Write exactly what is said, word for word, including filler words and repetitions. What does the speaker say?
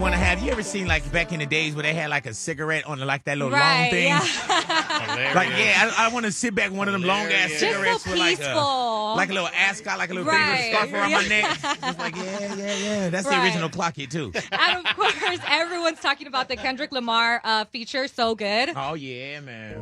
want to have. You ever seen like back in the days where they had like a cigarette on like that little right, long thing? Yeah. Like yeah, I, I want to sit back one of them long ass Just cigarettes so with like a like a little ascot, like a little right. thing with a scarf around my neck. Just like yeah, yeah, yeah. That's right. the original clock hit too. And of course, everyone's talking about the Kendrick Lamar uh, feature. So good. Oh yeah, man.